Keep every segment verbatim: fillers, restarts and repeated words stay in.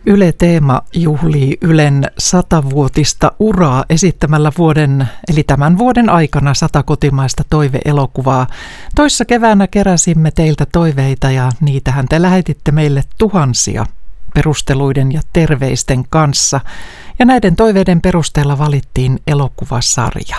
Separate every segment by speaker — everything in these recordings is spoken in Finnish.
Speaker 1: Yle Teema juhlii Ylen satavuotista uraa esittämällä vuoden, eli tämän vuoden aikana sata kotimaista toiveelokuvaa. Toissa keväänä keräsimme teiltä toiveita ja niitähän te lähetitte meille tuhansia perusteluiden ja terveisten kanssa. Ja näiden toiveiden perusteella valittiin elokuvasarja.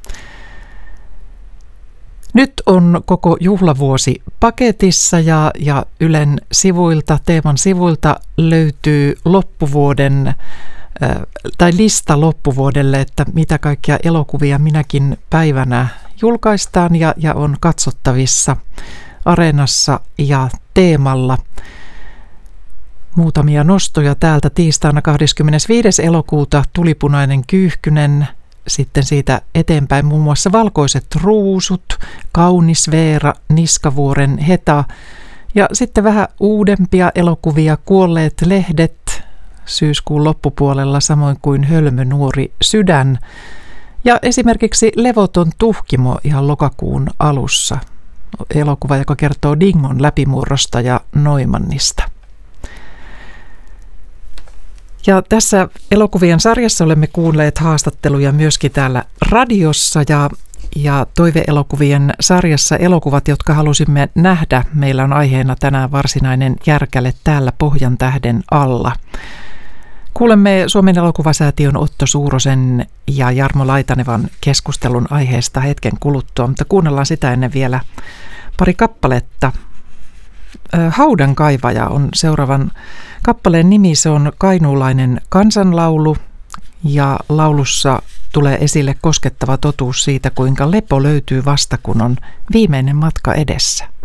Speaker 1: Nyt on koko juhlavuosi paketissa ja, ja Ylen sivuilta, Teeman sivuilta löytyy loppuvuoden äh, tai lista loppuvuodelle, että mitä kaikkia elokuvia minäkin päivänä julkaistaan ja, ja on katsottavissa Areenassa ja Teemalla. Muutamia nostoja täältä tiistaina kahdeskymmenesviides elokuuta Tulipunainen kyyhkynen. Sitten siitä eteenpäin muun muassa Valkoiset ruusut, Kaunis Veera, Niskavuoren Heta ja sitten vähän uudempia elokuvia Kuolleet lehdet syyskuun loppupuolella, samoin kuin Hölmö nuori sydän ja esimerkiksi Levoton tuhkimo ihan lokakuun alussa. Elokuva, joka kertoo Dingon läpimurrosta ja Noimannista. Ja tässä elokuvien sarjassa olemme kuulleet haastatteluja myöskin täällä radiossa ja, ja toiveelokuvien sarjassa elokuvat, jotka halusimme nähdä. Meillä on aiheena tänään varsinainen järkäle täällä Pohjan tähden alla. Kuulemme Suomen elokuvasäätiön Otto Suurosen ja Jarmo Laitanevan keskustelun aiheesta hetken kuluttua, mutta kuunnellaan sitä ennen vielä pari kappaletta. Haudan kaivaja on seuraavan kappaleen nimi, se on kainuulainen kansanlaulu ja laulussa tulee esille koskettava totuus siitä, kuinka lepo löytyy vasta kun on viimeinen matka edessä.